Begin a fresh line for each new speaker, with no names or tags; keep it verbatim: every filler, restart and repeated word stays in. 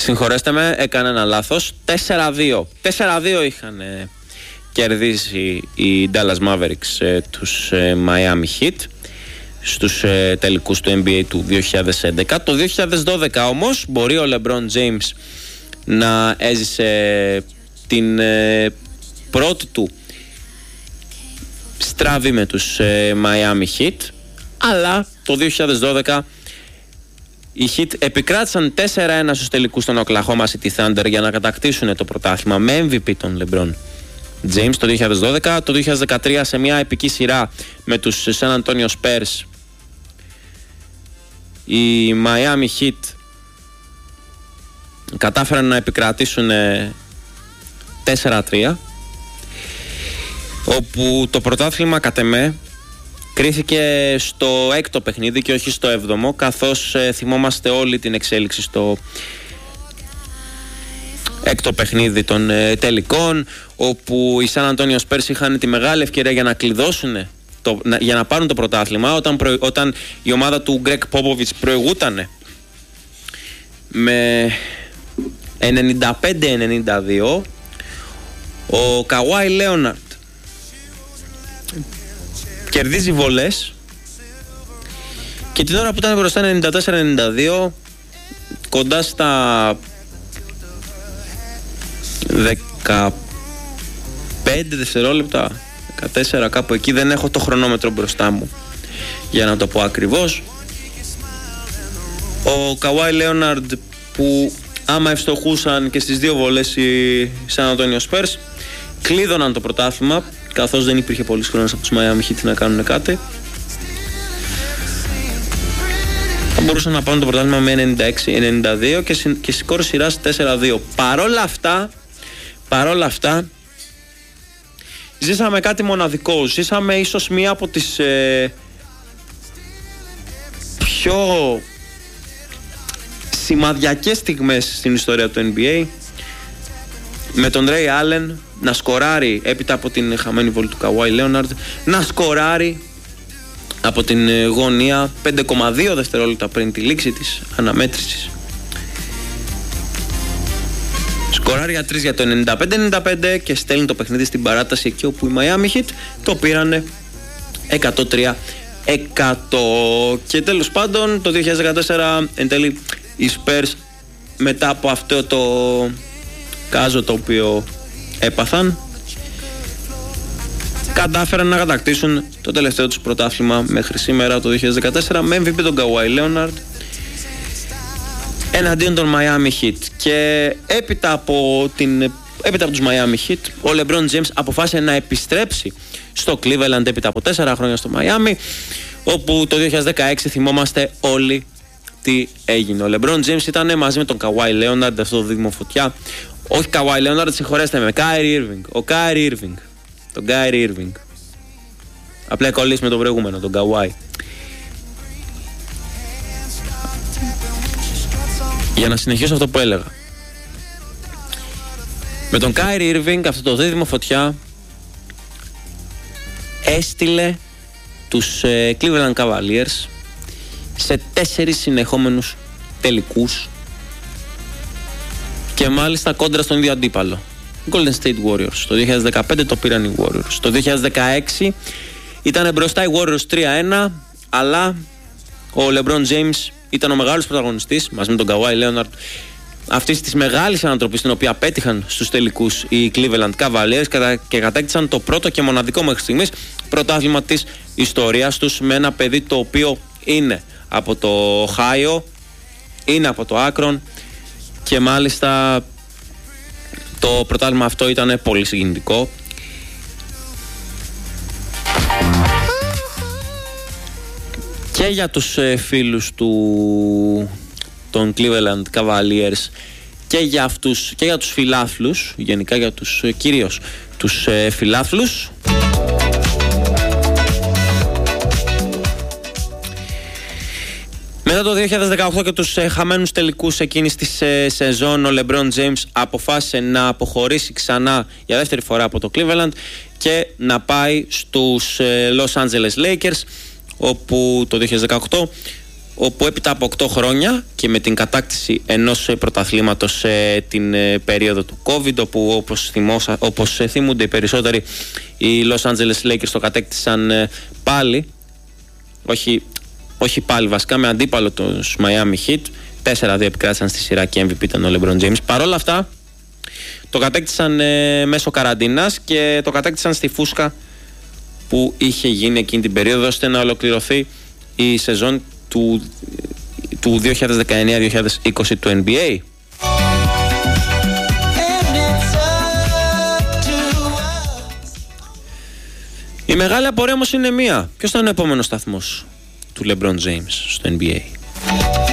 Συγχωρέστε με, έκανα ένα λάθος. τέσσερα δύο. τέσσερα δύο είχαν ε, κερδίσει οι Dallas Mavericks ε, τους ε, Miami Heat στους ε, τελικούς του N B A του δύο χιλιάδες έντεκα. Το δύο χιλιάδες δώδεκα όμως μπορεί ο LeBron James να έζησε την ε, πρώτη του στραβή με τους ε, Miami Heat, αλλά το δύο χιλιάδες δώδεκα οι Heat επικράτησαν τέσσερα ένα στους τελικούς των Oklahoma City Thunder για να κατακτήσουν το πρωτάθλημα με εμ βι πι τον LeBron James το δύο χιλιάδες δώδεκα. Το δύο χιλιάδες δεκατρία σε μια επική σειρά με τους San Antonio Spurs οι Miami Heat κατάφεραν να επικρατήσουν τέσσερα τρία, όπου το πρωτάθλημα κατ' εμέ κρίθηκε στο έκτο παιχνίδι και όχι στο έβδομο, καθώς ε, θυμόμαστε όλη την εξέλιξη στο έκτο παιχνίδι των ε, τελικών, όπου οι San Antonio Spurs είχαν τη μεγάλη ευκαιρία για να κλειδώσουν το, να, για να πάρουν το πρωτάθλημα όταν, προ, όταν η ομάδα του Greg Popovich προηγούταν με ενενήντα πέντε ενενήντα δύο. Ο Kawhi Leonard κερδίζει βολές και την ώρα που ήταν μπροστά ενενήντα τέσσερα ενενήντα δύο, κοντά στα δεκαπέντε δευτερόλεπτα, δεκατέσσερα κάπου εκεί, δεν έχω το χρονόμετρο μπροστά μου για να το πω ακριβώς, ο Kawhi Leonard, που άμα ευστοχούσαν και στις δύο βολές οι San Antonio Spurs, κλείδωναν το πρωτάθλημα, καθώς δεν υπήρχε πολύς χρόνος από τους Miami Heat να κάνουν κάτι. Θα μπορούσαν να πάρουν το πρωτάθλημα με ενενήντα έξι ενενήντα δύο και, συ, και σκορ σειράς τέσσερα δύο. Παρόλα αυτά, παρόλα αυτά, ζήσαμε κάτι μοναδικό. Ζήσαμε ίσως μία από τις ε, πιο σημαδιακές στιγμές στην ιστορία του N B A, με τον Ray Allen να σκοράρει έπειτα από την χαμένη βολή του Kawhi Leonard, να σκοράρει από την γωνία πέντε κόμμα δύο δευτερόλεπτα πριν τη λήξη της αναμέτρησης. Σκοράρει για τρεις για το ενενήντα πέντε ενενήντα πέντε και στέλνει το παιχνίδι στην παράταση, εκεί όπου οι Miami Heat το πήρανε εκατό τρία εκατό. Και τέλος πάντων το δύο χιλιάδες δεκατέσσερα εν τέλει οι Spurs, μετά από αυτό το κάζο το οποίο έπαθαν, κατάφεραν να κατακτήσουν το τελευταίο τους πρωτάθλημα μέχρι σήμερα το δύο χιλιάδες δεκατέσσερα με εμ βι πι τον Kawhi Leonard εναντίον των Miami Heat. Και έπειτα από, την, έπειτα από τους Miami Heat, ο LeBron James αποφάσισε να επιστρέψει στο Cleveland έπειτα από τέσσερα χρόνια στο Miami, όπου το δύο χιλιάδες δεκαέξι θυμόμαστε όλοι τι έγινε. Ο LeBron James ήταν μαζί με τον Kawhi Leonard, αυτό το δίδυμο φωτιά. Όχι Kawhi Leonard, συγχωρέστε με, Kyrie Irving. Ο Kyrie Irving. Τον Kyrie Irving. Απλά κολλήσει με τον προηγούμενο, τον Kawhi. Για να συνεχίσω αυτό που έλεγα. Με τον Kyrie Irving, αυτό το δίδυμο φωτιά έστειλε τους ε, Cleveland Cavaliers σε τέσσερις συνεχόμενους τελικούς και μάλιστα κόντρα στον ίδιο αντίπαλο, Golden State Warriors. Το δύο χιλιάδες δεκαπέντε το πήραν οι Warriors. Το δύο χιλιάδες δεκαέξι ήταν μπροστά οι Warriors τρία ένα, αλλά ο LeBron James ήταν ο μεγάλος πρωταγωνιστής μαζί με τον Kawhi Leonard αυτής της μεγάλης ανατροπής, την οποία πέτυχαν στους τελικούς οι Cleveland Cavaliers και κατέκτησαν το πρώτο και μοναδικό μέχρι στιγμής πρωτάθλημα της ιστορίας τους, με ένα παιδί το οποίο είναι από το Ohio, είναι από το Akron, και μάλιστα το πρωτάθλημα αυτό ήταν πολύ συγκινητικό. Και για τους ε, φίλους του των Cleveland Cavaliers και για αυτούς και για τους φιλάθλους, γενικά για τους ε, κυρίως τους ε, φιλάθλους. Μετά το δύο χιλιάδες δεκαοκτώ και τους ε, χαμένους τελικούς εκείνης της ε, σεζόν, ο LeBron James αποφάσισε να αποχωρήσει ξανά για δεύτερη φορά από το Cleveland και να πάει στους ε, Los Angeles Lakers, όπου το δύο χιλιάδες δεκαοκτώ όπου έπειτα από οκτώ χρόνια και με την κατάκτηση ενός πρωταθλήματος σε την περίοδο του COVID, όπου όπως, θυμόσα, όπως θυμούνται οι περισσότεροι, οι Los Angeles Lakers το κατέκτησαν πάλι, όχι, όχι πάλι βασικά, με αντίπαλο τους Miami Heat. τέσσερα δύο επικράτησαν στη σειρά και εμ βι πι ήταν ο LeBron James. Παρ' όλα αυτά το κατέκτησαν ε, μέσω καραντίνας και το κατέκτησαν στη φούσκα που είχε γίνει εκείνη την περίοδο, ώστε να ολοκληρωθεί η σεζόν του, του δύο χιλιάδες δεκαεννιά δύο χιλιάδες είκοσι του N B A. Η μεγάλη απορία όμως είναι μία. Ποιος θα είναι ο επόμενος σταθμός του LeBron James στο N B A?